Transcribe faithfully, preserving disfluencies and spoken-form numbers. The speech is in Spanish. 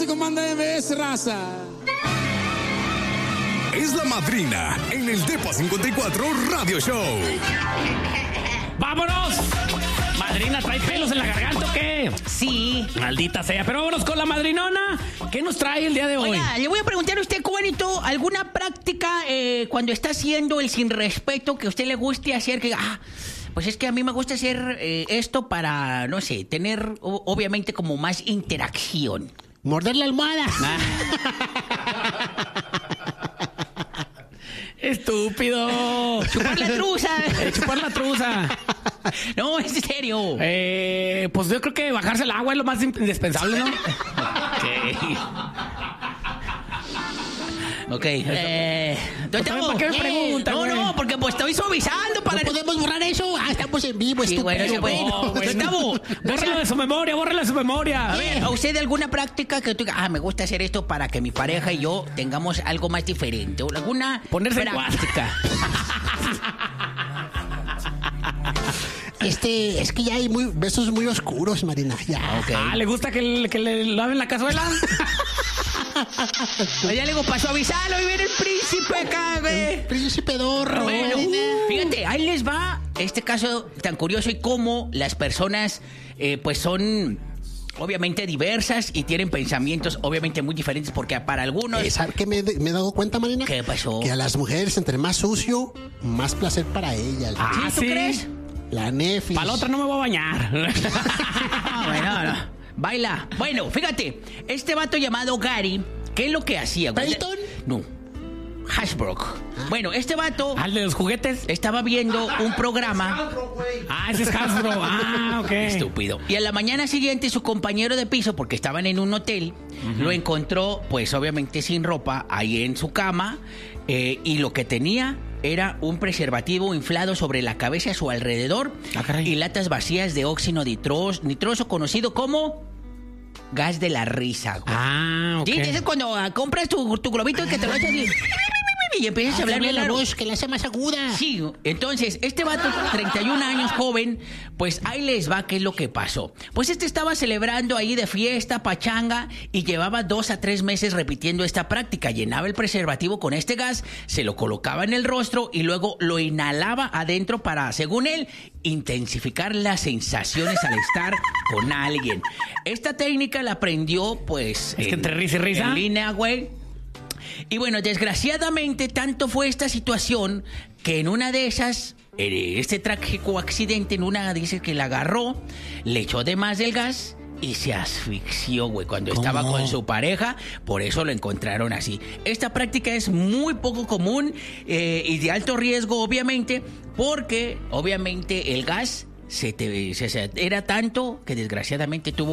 comanda M S, raza. Es la madrina en el Depa cincuenta y cuatro Radio Show. ¡Vámonos! ¿Madrina trae pelos en la garganta o qué? Sí. Maldita sea. Pero vámonos con la madrinona. ¿Qué nos trae el día de hoy? Oiga, le voy a preguntar a usted, cubanito, ¿alguna práctica eh, cuando está haciendo el sin respeto que a usted le guste hacer? Que, ah, pues es que a mí me gusta hacer eh, esto para, no sé, tener o- obviamente como más interacción. Morder la almohada. Estúpido. Chupar la truza. Eh, chupar la truza. No, es en serio. Eh, pues yo creo que bajarse el agua es lo más indispensable, ¿no? Ok. Eh, Pues también, ¿para qué me eh, pregunta, No, güey? no, porque pues estoy suavizando para... ¿No podemos borrar eso? Ah, estamos en vivo, Sí, estúpido. bueno, sí, bueno. No, güey, Gustavo, no. Bórralo de su memoria, bórralo de su memoria. A ver, ¿a usted alguna práctica que tú digas, ah, me gusta hacer esto para que mi pareja y yo tengamos algo más diferente? ¿O alguna Ponerse en práctica? Este, es que ya hay muy, besos muy oscuros, Marina. Ya. Ok. Ah, ¿le gusta que, le- que le laven la cazuela? Oye, le digo, para suavizarlo y viene el príncipe acá, güey. Príncipe Dorro. Bueno, Marina. fíjate, ahí les va este caso tan curioso y cómo las personas, eh, pues son... obviamente diversas y tienen pensamientos obviamente muy diferentes porque para algunos... Eh, ¿Sabes qué me, me he dado cuenta, Marina? ¿Qué pasó? Que a las mujeres, entre más sucio, más placer para ellas. Ah, ¿Sí, tú sí. crees? La nefis. Para la otra no me voy a bañar. Ah, bueno, no. Baila. Bueno, fíjate, este vato llamado Gary, ¿qué es lo que hacía, güey? ¿Peyton? No. Hashbrook. Bueno, este vato ¿Al de los juguetes? estaba viendo un programa... Ah, ese es Hasbro. Ah, ok. Estúpido. Y a la mañana siguiente su compañero de piso, porque estaban en un hotel, lo encontró, pues obviamente sin ropa, ahí en su cama, eh, y lo que tenía era un preservativo inflado sobre la cabeza a su alrededor Ah, caray. y latas vacías de óxido nitros- nitroso conocido como gas de la risa, güey. Ah, ok. Sí, ese es cuando ah, compras tu, tu globito y que te lo echas y, y empiezas a hablar bien la largo. voz, que la hace más aguda. Sí, entonces, este vato, treinta y un años, joven, pues ahí les va qué es lo que pasó. Pues este estaba celebrando ahí de fiesta, pachanga, y llevaba dos a tres meses repitiendo esta práctica. Llenaba el preservativo con este gas, se lo colocaba en el rostro y luego lo inhalaba adentro para, según él, intensificar las sensaciones al estar con alguien. Esta técnica la aprendió, pues... Es que entre risa y risa. En línea, güey. Y bueno, desgraciadamente tanto fue esta situación que en una de esas, eh, este trágico accidente, en una dice que la agarró, le echó de más del gas y se asfixió, güey, cuando ¿Cómo? estaba con su pareja, por eso lo encontraron así. Esta práctica es muy poco común eh, y de alto riesgo, obviamente, porque obviamente el gas se te, se- se- era tanto que desgraciadamente tuvo